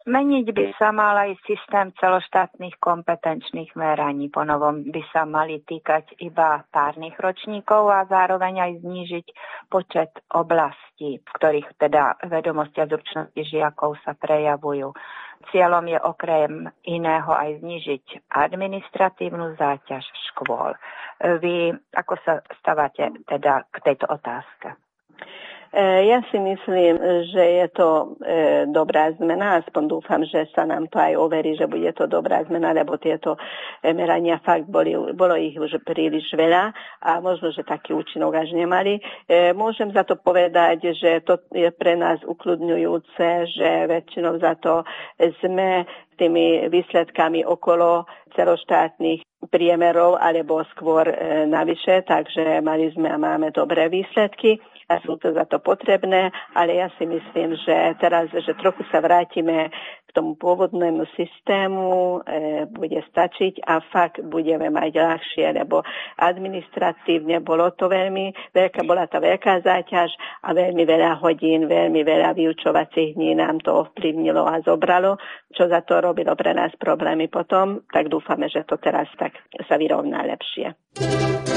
Meniť by sa mal aj systém celoštátnych kompetenčných meraní. Ponovom by sa mali týkať iba párnych ročníkov a zároveň aj znížiť počet oblastí, v ktorých teda vedomosti a zručnosti žiakov sa prejavujú. Cieľom je okrem iného aj znížiť administratívnu záťaž škôl. Vy ako sa stávate teda k tejto otázke? Ja si myslím, že je to dobrá zmena, aspoň dúfam, že sa nám to aj overí, že bude to dobrá zmena, lebo tieto merania fakt bolo ich už príliš veľa a možno, že taký účinok až nemali. Môžem za to povedať, že to je pre nás ukľudňujúce, že väčšinou za to sme tými výsledkami okolo celoštátnych priemerov alebo skôr navyše, takže mali sme a máme dobré výsledky a sú to za to potrebné, ale ja si myslím, že teraz, že trochu sa vrátime k tomu pôvodnému systému, bude stačiť a fakt budeme mať ľahšie, lebo administratívne bola tá veľká záťaž a veľmi veľa hodín, veľmi veľa vyučovacích dní nám to ovplyvnilo a zobralo, čo za to robilo pre nás problémy potom, tak dúfame, že to teraz tak sa vyrovná lepšie.